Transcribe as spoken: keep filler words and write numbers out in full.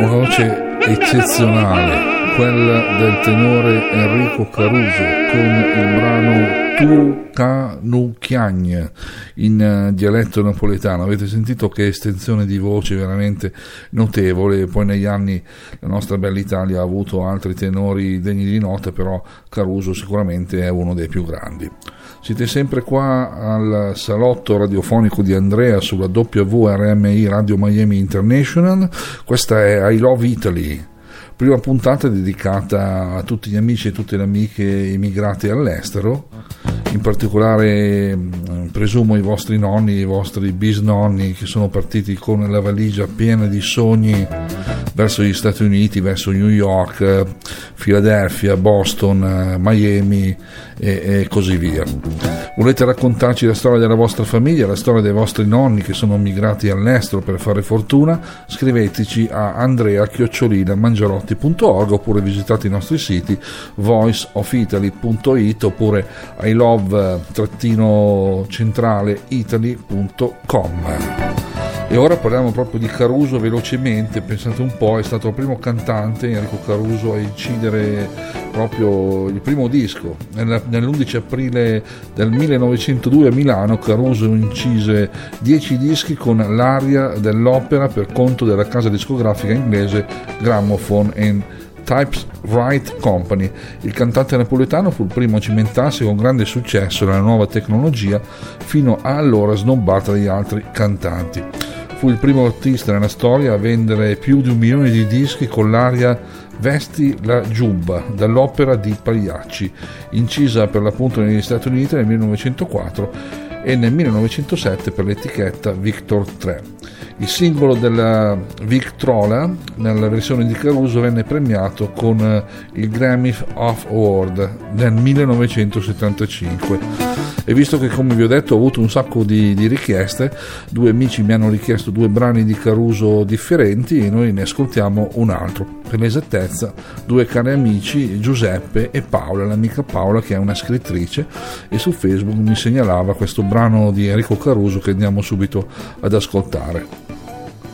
Una voce eccezionale, quella del tenore Enrico Caruso con il brano Tu Ca Nu Chiagn in uh, dialetto napoletano. Avete sentito che estensione di voce veramente notevole. Poi negli anni la nostra bella Italia ha avuto altri tenori degni di nota, però Caruso sicuramente è uno dei più grandi. Siete sempre qua al salotto radiofonico di Andrea sulla W R M I Radio Miami International. Questa è I Love Italy, prima puntata dedicata a tutti gli amici e tutte le amiche immigrati all'estero, in particolare presumo i vostri nonni, i vostri bisnonni che sono partiti con la valigia piena di sogni verso gli Stati Uniti, verso New York, Philadelphia, Boston, Miami e, e così via. Volete raccontarci la storia della vostra famiglia, la storia dei vostri nonni che sono migrati all'estero per fare fortuna? Scriveteci a andrea chiocciola mangiarotti punto org oppure visitate i nostri siti voice of italy punto it oppure I love centrale italy punto com. E ora parliamo proprio di Caruso velocemente. Pensate un po', è stato il primo cantante, Enrico Caruso, a incidere proprio il primo disco. Nell'undici aprile del millenovecentodue a Milano Caruso incise dieci dischi con l'aria dell'opera per conto della casa discografica inglese Gramophone and Typewriter Company. Il cantante napoletano fu il primo a cimentarsi con grande successo nella nuova tecnologia, fino a allora snobbata dagli altri cantanti. Fu il primo artista nella storia a vendere più di un milione di dischi con l'aria Vesti la giubba dall'opera di Pagliacci, incisa per l'appunto negli Stati Uniti nel millenovecentoquattro e nel millenovecentosette per l'etichetta Victor tre. Il singolo della Victrola nella versione di Caruso venne premiato con il Grammy of Award nel millenovecentosettantacinque. E visto che, come vi ho detto, ho avuto un sacco di, di richieste, due amici mi hanno richiesto due brani di Caruso differenti e noi ne ascoltiamo un altro. Per l'esattezza, due cari amici, Giuseppe e Paola, l'amica Paola che è una scrittrice e su Facebook mi segnalava questo brano di Enrico Caruso che andiamo subito ad ascoltare.